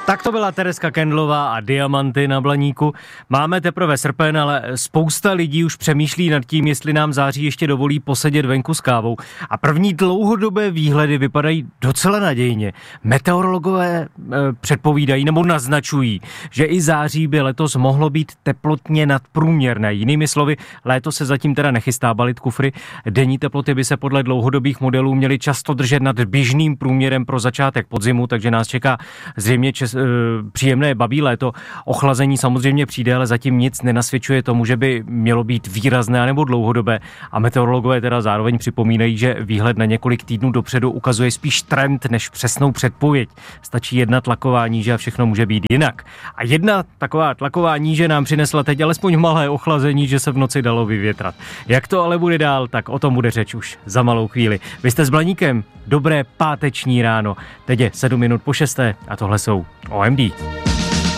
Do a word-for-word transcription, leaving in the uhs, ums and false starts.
Tak to byla Tereska Kendlová a Diamanty na Blaníku. Máme teprve srpen, ale spousta lidí už přemýšlí nad tím, jestli nám září ještě dovolí posedět venku s kávou. A první dlouhodobé výhledy vypadají docela nadějně. Meteorologové e, předpovídají nebo naznačují, že i září by letos mohlo být teplotně nadprůměrné. Jinými slovy, léto se zatím teda nechystá balit kufry. Denní teploty by se podle dlouhodobých modelů měly často držet nad běžným průměrem pro začátek podzimu, takže nás čeká zřejmě čes, příjemné babí léto. Ochlazení samozřejmě přijde, ale zatím nic nenasvědčuje tomu, že by mělo být výrazné nebo dlouhodobé. A meteorologové teda zároveň připomínají, že výhled na několik týdnů dopředu ukazuje spíš trend než přesnou předpověď. Stačí jedna tlaková níže a všechno může být jinak. A jedna taková tlaková níže nám přinesla teď alespoň malé ochlazení, že se v noci dalo vyvětrat. Jak to ale bude dál, tak o tom bude řeč už za malou chvíli. Vy jste s Blaníkem, dobré páteční ráno. Teď je sedm minut po šesté a tohle jsou O M D.